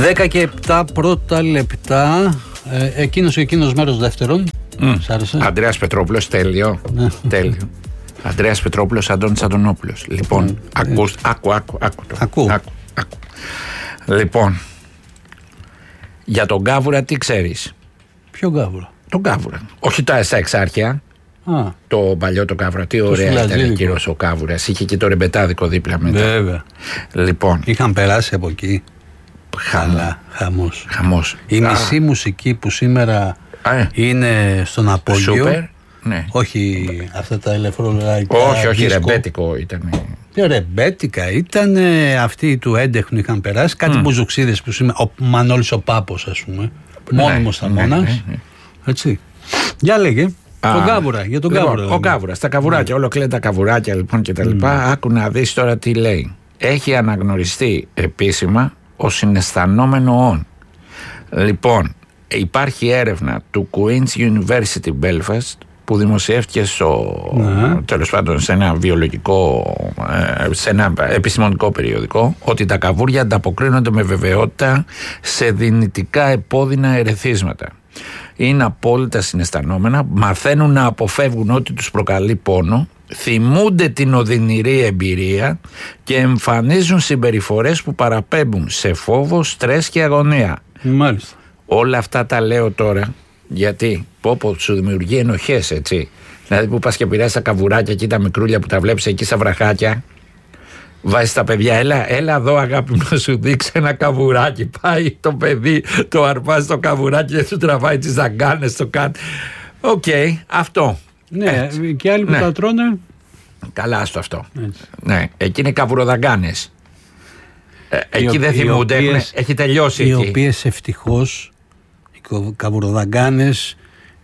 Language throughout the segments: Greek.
10 και 7 πρώτα λεπτά. Εκείνος μέρος δεύτερον. Σ' άρεσε? Ανδρέας Πετρόπουλος, τέλειο. Τέλειο. Ανδρέας Πετρόπουλος, Αντώνης Αντωνόπουλος. Λοιπόν, άκου. Λοιπόν, για τον Κάβουρα τι ξέρεις? Ποιο Κάβουρα? Τον Κάβουρα. Όχι τα εξάρχεια. Το παλιό το Κάβουρα. Τι ωραία ήταν ο κύριος ο Κάβουρας. Είχε και το ρεμπετάδικο δίπλα μετά. Βέβαια. Λοιπόν. Είχαν περάσει από εκεί. Χαμός. Η μισή μουσική που σήμερα είναι στον απόγειο. Σούπερ. Ναι. Όχι αυτά τα ελευθερολαϊκά. Όχι, ρεμπέτικο ήταν. Ρεμπέτικα ήταν. Αυτοί του έντεχνου είχαν περάσει. Κάτι μπουζουξίδες που σήμερα. Ο Μανώλης ο Πάπος, ας πούμε. Μόνιμος θαμώνας. Έτσι. Για λέγε. Τον Κάβουρα, για τον Κάβουρα. Ο Κάβουρας, τα καβουράκια, όλο κλαίνε τα καβουράκια λοιπόν και τα λοιπά. Άκου να δεις τώρα τι λέει. Έχει αναγνωριστεί επίσημα ο συναισθανόμενο όν. Λοιπόν, υπάρχει έρευνα του Queen's University Belfast που δημοσιεύτηκε τέλος πάντων σε ένα βιολογικό, σε ένα επιστημονικό περιοδικό, ότι τα καβούρια ανταποκρίνονται με βεβαιότητα σε δυνητικά επώδυνα ερεθίσματα. Είναι απόλυτα συναισθανόμενα, μαθαίνουν να αποφεύγουν ό,τι τους προκαλεί πόνο, θυμούνται την οδυνηρή εμπειρία και εμφανίζουν συμπεριφορές που παραπέμπουν σε φόβο, στρες και αγωνία. Μάλιστα. Όλα αυτά τα λέω τώρα γιατί σου δημιουργεί ενοχές, έτσι. Δηλαδή που πας και πειράζεις τα καβουράκια και τα μικρούλια που τα βλέπεις εκεί στα βραχάκια, βάζεις τα παιδιά, έλα εδώ αγάπη μου να σου δείξει ένα καβουράκι. Πάει το παιδί, το αρπάζει το καβουράκι και του τραβάει τις δαγκάνες, το κάνει. Οκ, αυτό. Ναι, έτσι. Και άλλοι που τα τρώνε. Καλά στο αυτό. Έτσι. Ναι, εκεί είναι καβουροδαγκάνες. Εκεί δεν θυμούνται, έχει τελειώσει. Οι οποίες ευτυχώς, οι καβουροδαγκάνες,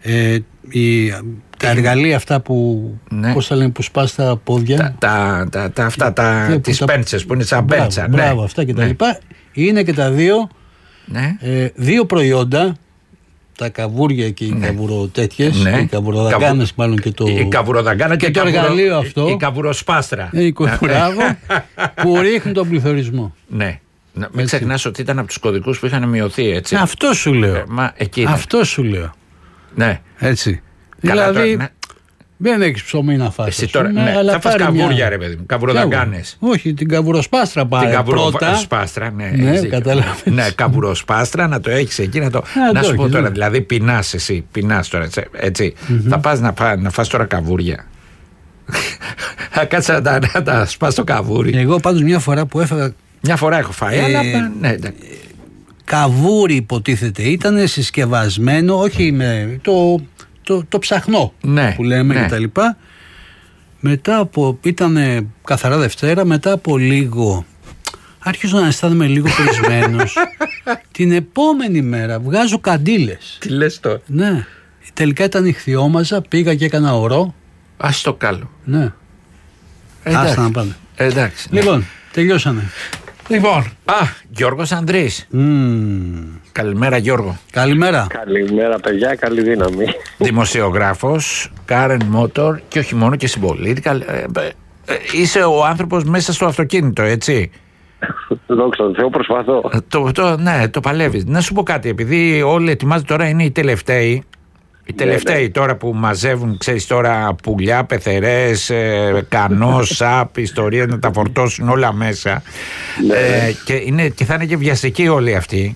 τα εργαλεία αυτά που, πώς θα λένε, που σπάς τα πόδια. Τις πέντσες που είναι σαν πέντσα. Μπράβο, αυτά και τα λοιπά. Είναι και τα δύο, δύο προϊόντα, τα καβούρια και οι καβουροτέτιες, οι καβουροδαγκάνες μάλλον και το... Η καβουροδαγκάνα και το εργαλείο αυτό. Η καβουροσπάστρα. Μπράβο, που ρίχνει τον πληθωρισμό. Ναι. Μην ξεχνάς ότι ήταν από τους κωδικούς που είχαν μειωθεί, έτσι. Αυτό σου λέω. Αυτό σου λέω. Ναι. Έτσι. Δηλαδή δεν έχεις ψωμί να φας. Εσύ τώρα, αλλά θα φας καβούρια, ρε παιδί μου. Καβουροδαγκάνες. Όχι, την καβουροσπάστρα πάρε. Την καβουροσπάστρα, ναι. Καταλάβεις. Ναι, καβουροσπάστρα, να το έχεις εκεί. Να σου πω τώρα, δηλαδή πεινάς εσύ. Πεινάς τώρα, έτσι. Θα πας να φας τώρα καβούρια. Θα κάτσεις να τα σπάς το καβούρι. Εγώ πάντως μια φορά που έφαγα. Μια φορά έχω φάει, αλλά ναι. Καβούρι υποτίθεται ήταν συσκευασμένο, όχι με το ψαχνό που λέμε και τα λοιπά. Μετά από, ήταν καθαρά Δευτέρα, μετά από λίγο άρχισα να αισθάνομαι λίγο περισμένος. Την επόμενη μέρα βγάζω καντήλες. Τι λες τώρα? Ναι, τελικά ήταν ηχθιόμαζα, πήγα και έκανα ορό. Ας το καλό. Ναι. Άστα να πάνε. Εντάξει. Λοιπόν, τελειώσανε. Λοιπόν, Γιώργος Ανδρής. Καλημέρα Γιώργο. Καλημέρα. Καλημέρα παιδιά, καλή δύναμη. Δημοσιογράφος, Karen Motor και όχι μόνο και συμπολίτη. Είσαι ο άνθρωπος μέσα στο αυτοκίνητο, έτσι. Δόξα τω Θεώ, προσπαθώ. Ναι, το παλεύεις. Να σου πω κάτι, επειδή όλοι ετοιμάζονται τώρα, είναι οι τελευταίοι. Οι τελευταίοι τώρα που μαζεύουν, ξέρεις τώρα, πουλιά, πεθερές, κανό, σαπ, ιστορίες να τα φορτώσουν όλα μέσα. Και θα είναι και βιαστικοί όλοι αυτοί.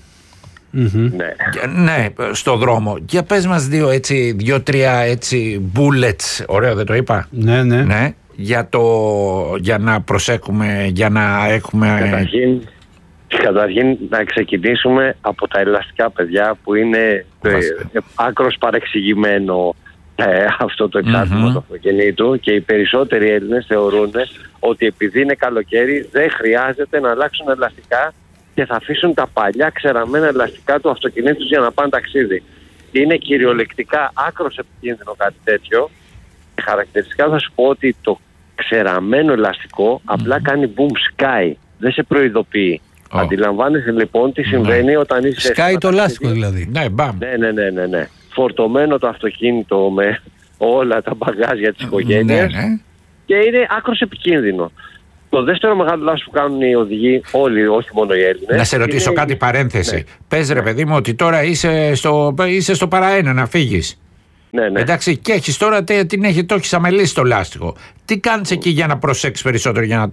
Ναι, στο δρόμο. Για πες μας δύο-τρία έτσι bullets, ωραίο δεν το είπα? Ναι. Για να προσέχουμε, για να έχουμε... Καταρχήν να ξεκινήσουμε από τα ελαστικά, παιδιά, που είναι άκρος παρεξηγημένο αυτό το εξάρτημα του αυτοκινήτου, και οι περισσότεροι Έλληνες θεωρούν ότι επειδή είναι καλοκαίρι δεν χρειάζεται να αλλάξουν ελαστικά και θα αφήσουν τα παλιά ξεραμμένα ελαστικά του αυτοκινήτου για να πάνε ταξίδι. Είναι κυριολεκτικά άκρος επικίνδυνο κάτι τέτοιο. Χαρακτηριστικά θα σου πω ότι το ξεραμμένο ελαστικό απλά κάνει boom sky, δεν σε προειδοποιεί. Αντιλαμβάνεσαι λοιπόν τι συμβαίνει όταν είσαι... Σκάει το λάστιχο δηλαδή. Ναι. Φορτωμένο το αυτοκίνητο με όλα τα μπαγάζια της οικογένειας και είναι άκρος επικίνδυνο. Το δεύτερο μεγάλο λάθος που κάνουν οι οδηγοί, όλοι, όχι μόνο οι Έλληνες. Να σε ρωτήσω κάτι παρένθεση. Ναι. Πες ρε παιδί μου ότι τώρα είσαι στο παραένα να φύγεις. Ναι, ναι. Εντάξει, και έχεις τώρα το έχεις αμελήσει το λάστιχο. Τι κάνεις εκεί για να προσέξεις περισσότερο για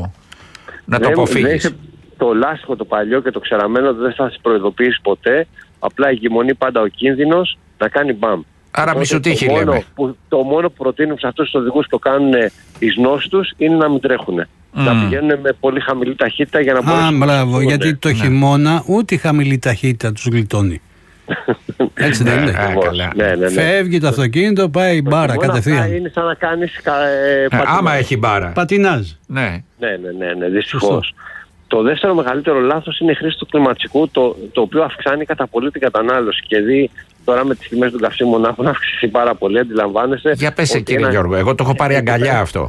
να το αποφύγεις? Το λάστιχο το παλιό και το ξεραμένο δεν θα σε προειδοποιήσει ποτέ. Απλά εγκυμονεί πάντα ο κίνδυνος να κάνει μπαμ. Άρα μη σου τύχει, λέμε. Το μόνο που προτείνουν σε αυτούς τους οδηγούς που το κάνουν εις νόστους είναι να μην τρέχουν. Να πηγαίνουν με πολύ χαμηλή ταχύτητα για να μπορέσουν. Μπράβο, γιατί το χειμώνα ούτε η χαμηλή ταχύτητα τους γλιτώνει. Έτσι δεν είναι? Ναι. Φεύγει το αυτοκίνητο, πάει μπάρα κατευθείαν. Είναι σαν να κάνεις άμα έχει μπάρα. Πατινάζ. Ναι, δυστυχώς. Το δεύτερο μεγαλύτερο λάθος είναι η χρήση του κλιματικού, το οποίο αυξάνει κατά πολύ την κατανάλωση. Και δει τώρα με τις τιμές του καυσίμου να έχουν αυξηθεί πάρα πολύ, αντιλαμβάνεσαι. Για πες κύριε Γιώργο, εγώ το έχω πάρει αγκαλιά αυτό.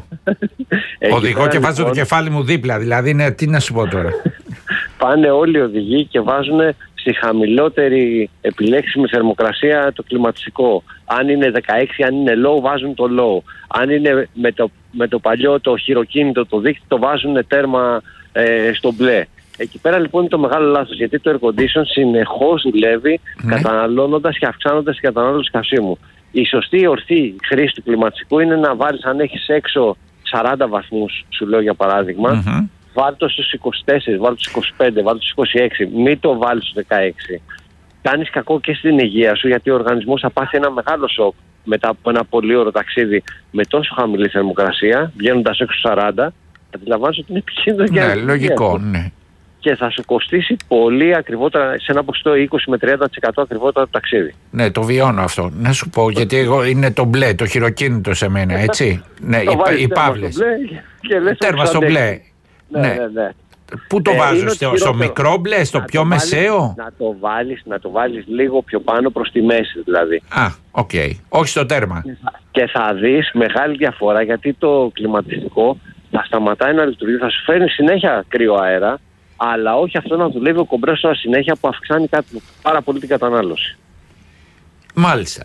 Οδηγώ και βάζω το κεφάλι μου δίπλα, δηλαδή τι να σου πω τώρα. Πάνε όλοι οι οδηγοί και βάζουν στη χαμηλότερη επιλέξιμη θερμοκρασία το κλιματιστικό. Αν είναι 16, αν είναι low, βάζουν το low. Αν είναι με το παλιό το χειροκίνητο, το δίκτυο, το βάζουν τέρμα στο μπλε. Εκεί πέρα λοιπόν είναι το μεγάλο λάθος, γιατί το air condition συνεχώς δουλεύει καταναλώνοντας και αυξάνοντας την κατανάλωση καυσίμου. Η σωστή ορθή χρήση του κλιματιστικού είναι να βάλεις, αν έχεις έξω 40 βαθμούς, σου λέω για παράδειγμα, βάλ' το στους 24, βάλ' το στους 25, βάλ' το στους 26, μην το βάλεις στους 16. Κάνεις κακό και στην υγεία σου, γιατί ο οργανισμός θα πάθει ένα μεγάλο σοκ μετά από ένα πολύ ωραίο ταξίδι με τόσο χαμηλή θερμοκρασία, βγαίνοντας έξω 40, αντιλαμβάνεσαι ότι είναι επικίνδυνο για την υγεία. Λογικό, ναι. Και θα σου κοστίσει πολύ ακριβότερα, σε ένα ποσοστό 20 με 30% ακριβότερα το ταξίδι. Ναι, το βιώνω αυτό. Να σου πω, γιατί εγώ είναι το μπλε, το χειροκίνητο σε μένα, έτσι. Ναι, οι παύλες. Τέρμα στο μπλε. Ναι. Πού το βάζω, στο μικρό μπλε, στο πιο μεσαίο? Να το βάλεις λίγο πιο πάνω προς τη μέση δηλαδή. Οκ. Όχι στο τέρμα. Και θα δεις μεγάλη διαφορά, γιατί το κλιματιστικό θα σταματάει να λειτουργεί, θα σου φέρνει συνέχεια κρύο αέρα, αλλά όχι αυτό να δουλεύει ο κομπρέσορα συνέχεια, που αυξάνει πάρα πολύ την κατανάλωση. Μάλιστα.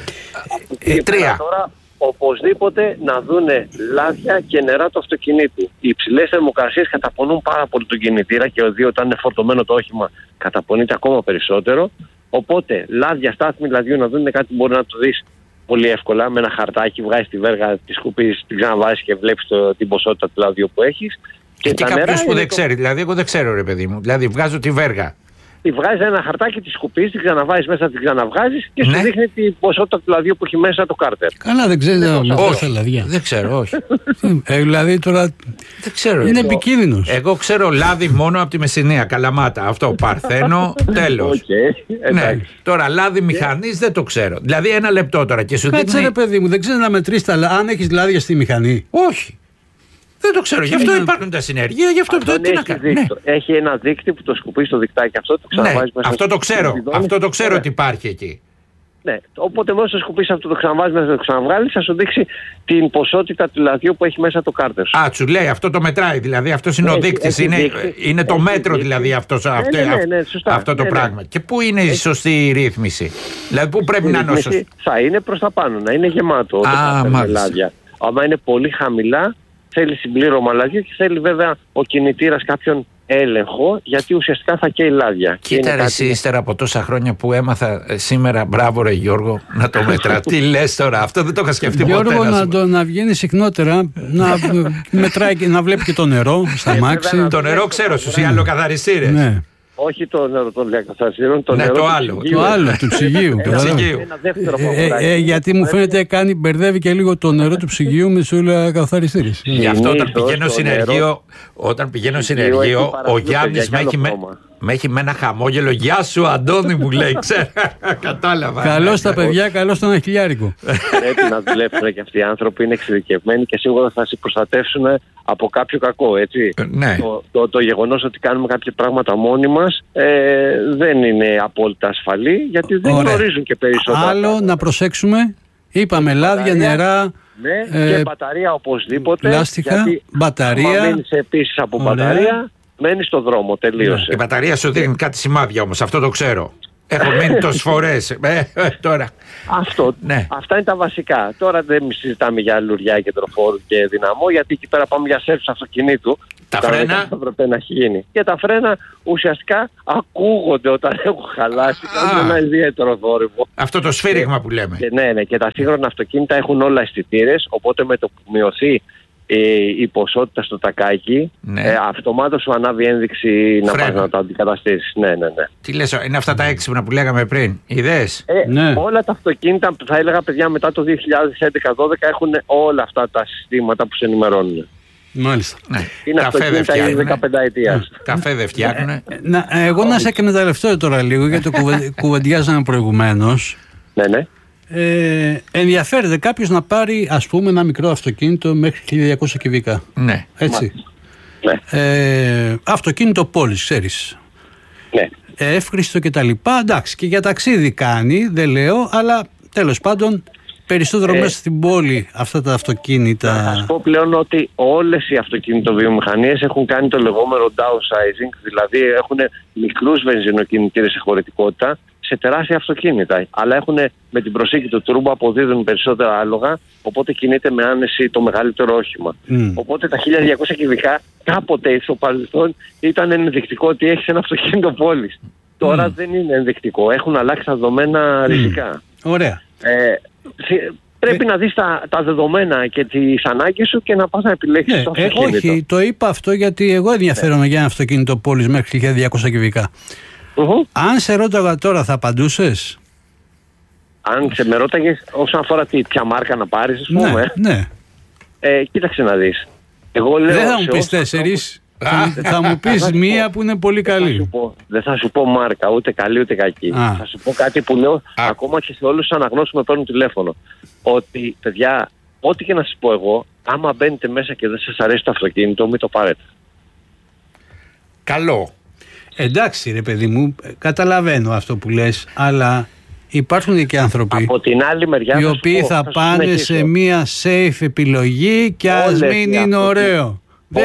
3. Τώρα οπωσδήποτε να δούνε λάδια και νερά του αυτοκινήτου. Οι υψηλές θερμοκρασίες καταπονούν πάρα πολύ τον κινητήρα, και όταν είναι φορτωμένο το όχημα καταπονείται ακόμα περισσότερο. Οπότε λάδια, στάθμη λαδιού, να δούνε κάτι που μπορεί να το δεις πολύ εύκολα με ένα χαρτάκι, βγάζεις τη βέργα, τη σκουπίζεις, την ξαναβάζεις και βλέπεις την ποσότητα του λαδιού που έχεις. Και κάποιος που δεν ξέρει, δηλαδή εγώ δεν ξέρω ρε παιδί μου, δηλαδή βγάζω τη βέργα. Τη βγάζεις ένα χαρτάκι, τη σκουπίζεις, την ξαναβάζεις μέσα, την ξαναβγάζεις και σου δείχνει την ποσότητα του λαδιού που έχει μέσα το κάρτερ. Καλά, δεν ξέρει τα λαδιά. Δεν ξέρω, όχι. Δηλαδή τώρα δεν ξέρω. Είναι επικίνδυνος. Εγώ ξέρω λάδι μόνο από τη Μεσσηνία, Καλαμάτα. Αυτό, Παρθένο, τέλος. Ναι. Τώρα λάδι μηχανής δεν το ξέρω. Δηλαδή ένα λεπτό τώρα και σου δείχνει. Κάτσε ρε παιδί μου, δεν ξέρει να μετρήσει αν έχεις λάδια στη μηχανή. Όχι. Δεν το ξέρω. Γι' αυτό υπάρχουν τα συνεργεία, γι' αυτό τι να κάνει. Ναι. Έχει ένα δίκτυο που το σκουπίζει στο δικτάκι. Αυτό το ξαναβάζει μέσα. Αυτό το ξέρω. Αυτό το ξέρω ότι υπάρχει εκεί. Ναι. Οπότε μόλις το σκουπίσει αυτό, το ξαναβάζει μέσα, το ξαναβγάλει, θα σου δείξει την ποσότητα του λαδιού που έχει μέσα το κάρτερ σου. Σου λέει αυτό το μετράει, δηλαδή αυτό είναι ο δείκτης. Είναι το μέτρο δηλαδή αυτό το πράγμα. Και πού είναι η σωστή ρύθμιση? Δηλαδή πού πρέπει να είναι σωστή? Θα είναι προς τα πάνω, να είναι γεμάτο με λάδια. Άμα είναι πολύ χαμηλά, θέλει συμπλήρωμα λαδιού και θέλει βέβαια ο κινητήρας κάποιον έλεγχο, γιατί ουσιαστικά θα καίει λάδια. Κοίτα ρε εσύ, ύστερα από τόσα χρόνια που έμαθα σήμερα, μπράβο ρε Γιώργο, να το μετρά. Τι λες τώρα, αυτό δεν το είχα σκεφτεί ποτέ. Γιώργο, να βγαίνει συχνότερα, να μετράει και να βλέπει και το νερό στα μάξι. Το νερό ξέρω, στους γυαλοκαθαριστήρες. Όχι το νερό των διακαθαριστήρων, το νερό το άλλο, του ψυγείου. Γιατί μου φαίνεται μπερδεύει και λίγο το νερό του ψυγείου με τους καθαριστήρες. Γι' αυτό όταν πηγαίνω συνεργείο, ο Γιάννης με έχει με ένα χαμόγελο. Γεια σου Αντώνη, μου λέει. Κατάλαβα. Καλώς τα παιδιά, καλώς το 1.000. Πρέπει να δουλέψουν και αυτοί οι άνθρωποι, είναι εξειδικευμένοι και σίγουρα θα σε προστατεύσουν από κάποιο κακό, έτσι. Ναι. Το γεγονός ότι κάνουμε κάποια πράγματα μόνοι μας δεν είναι απόλυτα ασφαλή, γιατί δεν γνωρίζουν και περισσότερο. Άλλο να προσέξουμε, είπαμε λάδια, νερά. Ναι, και μπαταρία οπωσδήποτε. Λάστιχα, μπαταρία. Αν μείνεις επίσης από μπαταρία, μένεις στο δρόμο, τελείωσε. Η μπαταρία σου δίνει κάτι σημάδια όμως, αυτό το ξέρω. Έχω μείνει τόσες φορές. Τώρα. Αυτά είναι τα βασικά. Τώρα δεν συζητάμε για λουριά, κεντροφόρου και δυναμό, γιατί εκεί πέρα πάμε για σέρφις αυτοκινήτου Τα φρένα. Θα έπρεπε να έχει γίνει. Και τα φρένα ουσιαστικά ακούγονται όταν έχουν χαλάσει. Κάνουν ένα ιδιαίτερο θόρυβο. Αυτό το σφύριγμα που λέμε. Και, ναι, και τα σύγχρονα αυτοκίνητα έχουν όλα αισθητήρες. Οπότε με το που μειωθεί η ποσότητα στο τακάκι, αυτομάτως σου ανάβει ένδειξη να πας να το αντικαταστήσεις. Ναι. Τι λες, είναι αυτά τα έξυπνα που λέγαμε πριν, είδες? Όλα τα αυτοκίνητα, θα έλεγα παιδιά, μετά το 2011-2012 έχουν όλα αυτά τα συστήματα που σε ενημερώνουν. Μάλιστα. Είναι αυτοκίνητα ήδη 15 ετίας. Καφέ δεν φτιάχνουν. Εγώ να σε εκμεταλλευτώ τώρα λίγο, γιατί το κουβεντιάζαμε προηγουμένως. Ναι. Ενδιαφέρεται κάποιος να πάρει, ας πούμε, ένα μικρό αυτοκίνητο μέχρι 1200 κυβικά. Ναι. Έτσι. Ναι. Αυτοκίνητο πόλης, ξέρεις. Ναι. Εύχριστο και τα λοιπά. Εντάξει, και για ταξίδι κάνει, δεν λέω, αλλά τέλος πάντων περισσότερο μέσα στην πόλη αυτά τα αυτοκίνητα. Θα σας πω πλέον ότι όλες οι αυτοκινητοβιομηχανίες έχουν κάνει το λεγόμενο downsizing, δηλαδή έχουν μικρούς βενζινοκινητήρες σε χωρητικότητα σε τεράστια αυτοκίνητα. Αλλά έχουν με την προσήκη του τούρμπο αποδίδουν περισσότερα άλογα, οπότε κινείται με άνεση το μεγαλύτερο όχημα. Οπότε τα 1200 κυβικά κάποτε στο παρελθόν ήταν ενδεικτικό ότι έχεις ένα αυτοκίνητο πόλης. Τώρα δεν είναι ενδεικτικό. Έχουν αλλάξει τα δεδομένα ριζικά. Ωραία. Πρέπει να δεις τα δεδομένα και τις ανάγκες σου και να πας να επιλέξεις το αυτοκίνητο. Όχι, το είπα αυτό γιατί εγώ ενδιαφέρομαι για ένα αυτοκίνητο πόλης μέχρι 1200 κυβικά. Αν σε ρώταγα τώρα, θα απαντούσες? Αν με ρώταγες όσον αφορά ποια μάρκα να πάρεις, ας πούμε. Ναι. Κοίταξε να δεις. Εγώ λέω, δεν θα μου πεις 4. Θα μου πεις μία που είναι πολύ καλή. Δεν θα σου πω μάρκα, ούτε καλή ούτε κακή. Θα σου πω κάτι που λέω ακόμα και σε όλους τους αναγνώσεις που με παίρνουν τηλέφωνο. Ότι, παιδιά, ό,τι και να σας πω εγώ, άμα μπαίνετε μέσα και δεν σας αρέσει το αυτοκίνητο, μην το πάρετε. Καλό. Εντάξει ρε παιδί μου, καταλαβαίνω αυτό που λες, αλλά υπάρχουν και άνθρωποι από την άλλη μεριά, οι οποίοι θα πάνε σε μία safe επιλογή και ας μην είναι ωραίο.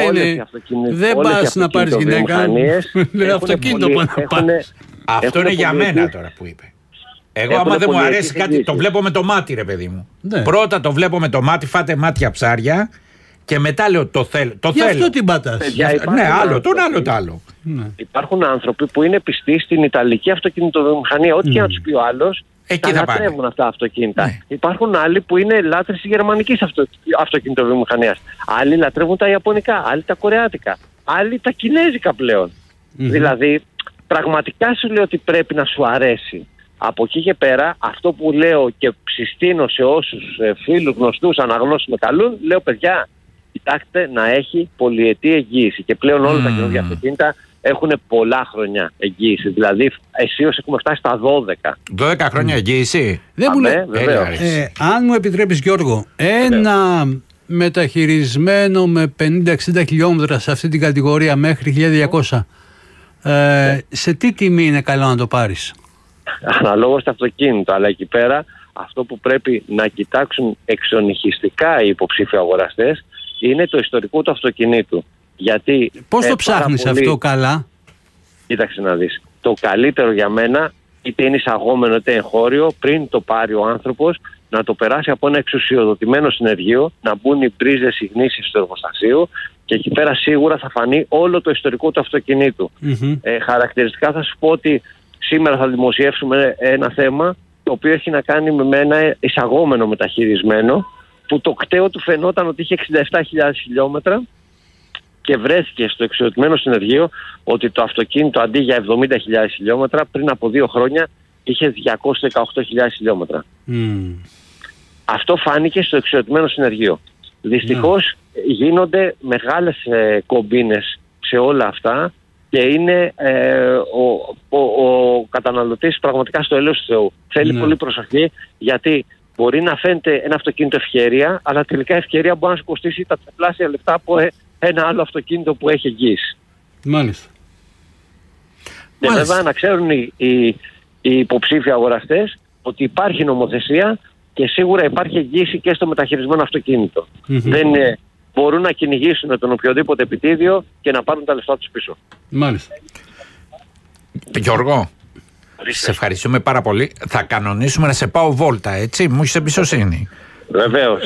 Δεν πας να πάρεις γυναίκα. Αυτοκίνητο που να πάρεις. Αυτό είναι για μένα τώρα που είπε. Εγώ άμα δεν μου αρέσει κάτι, το βλέπω με το μάτι ρε παιδί μου. Πρώτα το βλέπω με το μάτι, φάτε μάτια ψάρια. Και μετά λέω το θέλω. Γι' αυτό την πατάς. Ναι, άλλο, τον άλλο το άλλο. Υπάρχουν άνθρωποι που είναι πιστοί στην Ιταλική αυτοκινητοβιομηχανία. Ό,τι και να τους πει ο άλλος, τα λατρεύουν αυτά τα αυτοκίνητα. Υπάρχουν άλλοι που είναι λάτρες της γερμανικής αυτοκινητοβιομηχανίας. Άλλοι λατρεύουν τα ιαπωνικά, άλλοι τα κορεάτικα, άλλοι τα κινέζικα πλέον. Δηλαδή, πραγματικά σου λέω ότι πρέπει να σου αρέσει. Από εκεί και πέρα, αυτό που λέω και συστήνω σε όσους φίλους, γνωστούς, αναγνώσεις με καλούν, λέω παιδιά, κοιτάξτε να έχει πολυετή εγγύηση. Και πλέον όλα τα καινούργια αυτοκίνητα έχουν πολλά χρόνια εγγύηση. Δηλαδή, αισίως έχουμε φτάσει στα 12. 12 χρόνια εγγύηση. Δεν μου λέει. Αν μου επιτρέπεις, Γιώργο, ένα μεταχειρισμένο με 50-60 χιλιόμετρα σε αυτή την κατηγορία μέχρι 1200, σε τι τιμή είναι καλό να το πάρεις? Αναλόγως το αυτοκίνητο, αλλά εκεί πέρα αυτό που πρέπει να κοιτάξουν εξονυχιστικά οι υποψήφοι αγοραστές είναι το ιστορικό του αυτοκινήτου. Γιατί πώς το ψάχνεις αυτό καλά? Κοίταξε να δεις. Το καλύτερο για μένα, είτε είναι εισαγόμενο είτε εγχώριο, πριν το πάρει ο άνθρωπος, να το περάσει από ένα εξουσιοδοτημένο συνεργείο, να μπουν οι μπρίζες, οι γνήσεις του εργοστασίου και εκεί πέρα σίγουρα θα φανεί όλο το ιστορικό του αυτοκινήτου. Χαρακτηριστικά θα σου πω ότι σήμερα θα δημοσιεύσουμε ένα θέμα το οποίο έχει να κάνει με ένα εισαγόμενο μεταχειρισμένο που το κταίο του φαινόταν ότι είχε 67.000 χιλιόμετρα και βρέθηκε στο εξοδοτημένο συνεργείο ότι το αυτοκίνητο αντί για 70.000 χιλιόμετρα πριν από 2 χρόνια είχε 218.000 χιλιόμετρα. Αυτό φάνηκε στο εξοδοτημένο συνεργείο. Δυστυχώς γίνονται μεγάλες κομπίνες σε όλα αυτά και είναι ο καταναλωτής πραγματικά στο έλεος του Θεού. Θέλει πολύ προσοχή, γιατί μπορεί να φαίνεται ένα αυτοκίνητο ευκαιρία, αλλά τελικά ευκαιρία μπορεί να σου κοστίσει τα τριπλάσια λεφτά από ένα άλλο αυτοκίνητο που έχει εγγύηση. Μάλιστα. Και βέβαια να ξέρουν οι υποψήφοι αγοραστές ότι υπάρχει νομοθεσία και σίγουρα υπάρχει εγγύηση και στο μεταχειρισμένο αυτοκίνητο. Δεν μπορούν να κυνηγήσουν τον οποιοδήποτε επιτίδιο και να πάρουν τα λεφτά τους πίσω. Μάλιστα. Γιώργο, σε ευχαριστούμε πάρα πολύ. Θα κανονίσουμε να σε πάω βόλτα, έτσι, μου έχεις εμπιστοσύνη. Βεβαίως.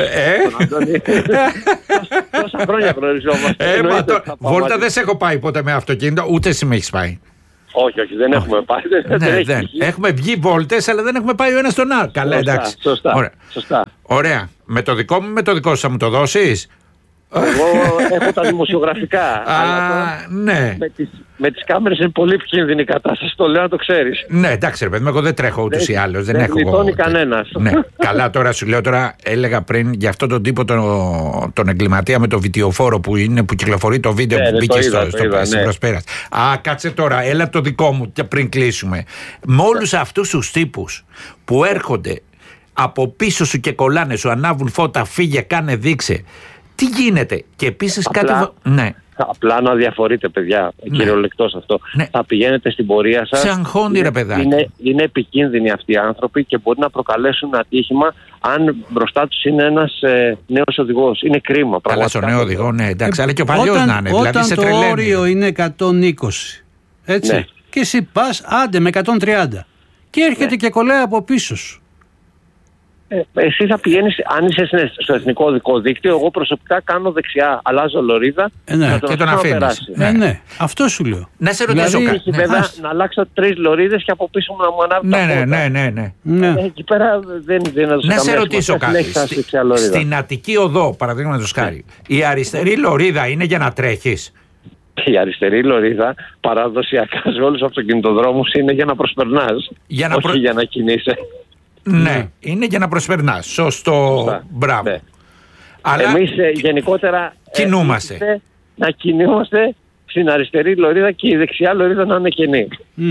Τόσα χρόνια γνωριζόμαστε. Βόλτα δεν σε έχω πάει ποτέ με αυτοκίνητο, ούτε εσύ με έχεις πάει. Όχι, δεν έχουμε πάει. Δεν. Έχουμε βγει βόλτες, αλλά δεν έχουμε πάει ο ένας στον άλλο. Καλά, εντάξει. Σωστά. Ωραία. Με το δικό μου, με το δικό σου θα μου το δώσεις? Εγώ έχω τα δημοσιογραφικά. Ναι. Με τις κάμερες είναι πολύ επικίνδυνη η κατάσταση. Το λέω να το ξέρεις. Ναι, εντάξει, ρε παιδί, εγώ δεν τρέχω ούτως ή άλλως. Δεν γλιτώνει κανένας. Ναι, καλά, τώρα σου λέω, έλεγα πριν για αυτόν τον τύπο τον εγκληματία με το βιτιοφόρο που κυκλοφορεί το βίντεο που μπήκε στην προσπέραση. Κάτσε τώρα, έλα το δικό μου και πριν κλείσουμε. Με όλους αυτούς τους τύπους που έρχονται από πίσω σου και κολλάνε, σου ανάβουν φώτα, φύγε, κάνε, δείξε. Τι γίνεται? Και επίσης κάτι. Ναι. Απλά να διαφορείτε, παιδιά, κυριολεκτός αυτό. Ναι. Θα πηγαίνετε στην πορεία σας. Σε αγχώνει, ρε παιδάκι. Είναι επικίνδυνοι αυτοί οι άνθρωποι και μπορεί να προκαλέσουν ατύχημα αν μπροστά τους είναι ένας νέος οδηγός. Είναι κρίμα. Καλά, στο νέο οδηγό, ναι, εντάξει, αλλά και ο παλιός να είναι. Όταν δηλαδή το όριο είναι 120, έτσι, ναι. Και εσύ πας άντε με 130 και έρχεται και κολλάει από πίσω σου. Εσύ θα πηγαίνεις, αν είσαι στο εθνικό οδικό δίκτυο, εγώ προσωπικά κάνω δεξιά, αλλάζω λωρίδα και τον αφήνεις. Ναι, αυτό σου λέω. Να σε ρωτήσω κάτι. Βέβαια, να αλλάξω 3 λωρίδες και από πίσω μου να μου ανάβει τα ναι. Εκεί πέρα δεν έδωσε. Να σε ρωτήσω κάτι. Στην Αττική Οδό, παραδείγματος χάρη, η αριστερή λωρίδα είναι για να τρέχεις? Η αριστερή λωρίδα παραδοσιακά σε όλους τους αυτοκινητοδρόμους είναι για να προσπερνάς, όχι για να κινείσαι. Ναι, είναι για να προσπερνάς. Σωστό, μπράβο. Ναι. Αλλά εμείς γενικότερα κινούμαστε. Να κινούμαστε στην αριστερή λωρίδα και η δεξιά λωρίδα να είναι κενή.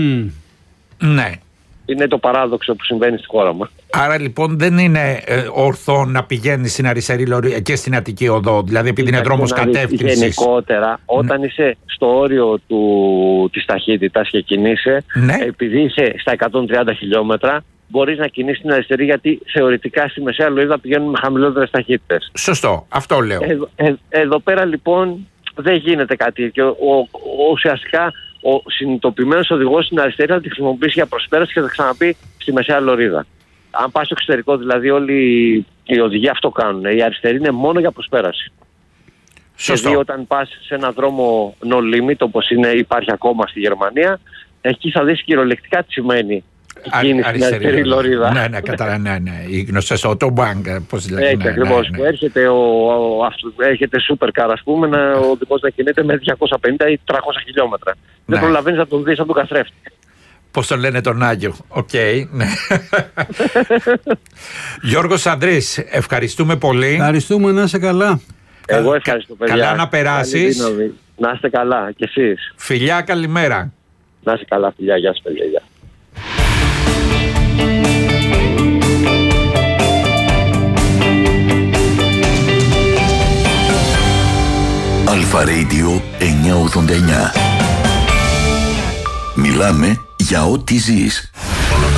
Ναι. Είναι το παράδοξο που συμβαίνει στη χώρα μας. Άρα λοιπόν δεν είναι ορθό να πηγαίνεις στην αριστερή λωρίδα και στην Αττική Οδό, δηλαδή επειδή είναι δρόμος κατεύθυνσης. Γενικότερα, όταν είσαι στο όριο της ταχύτητας και κινείσαι, επειδή είσαι στα 130 χιλιόμετρα, μπορείς να κινήσεις την αριστερή, γιατί θεωρητικά στη μεσαία λωρίδα πηγαίνουν με χαμηλότερες ταχύτητες. Σωστό, αυτό λέω. Εδώ πέρα λοιπόν δεν γίνεται κάτι. Και ουσιαστικά ο συνειδητοποιημένος οδηγός στην αριστερή θα τη χρησιμοποιήσει για προσπέραση και θα ξαναπεί στη μεσαία λωρίδα. Αν πας στο εξωτερικό, δηλαδή όλοι οι οδηγοί αυτό κάνουν. Η αριστερή είναι μόνο για προσπέραση. Σωστό. Γιατί όταν πας σε έναν δρόμο no limit, όπως υπάρχει ακόμα στη Γερμανία, εκεί θα δεις κυριολεκτικά τι σημαίνει αριστερή λωρίδα. Ναι, κατάλαβα, ναι. Οι γνωστές autobank, πώς λέγεται. Έτσι ακριβώς. Που έρχεται super car, ας πούμε, ο οδηγός να κινείται με 250 ή 300 χιλιόμετρα. Δεν προλαβαίνεις να τον δεις από τον καθρέφτη. Πώς τον λένε τον Άγιο. Οκ, ναι. Γιώργος Ανδρής, ευχαριστούμε πολύ. Ευχαριστούμε, να είσαι καλά. Εγώ ευχαριστώ, παιδιά. Καλά να περάσεις. Να είστε καλά κι εσείς. Φιλιά, καλημέρα. Να είστε καλά, φιλιά. Γεια σας, παιδιά. Αλφα Radio 989. Μιλάμε για ό,τι ζεις.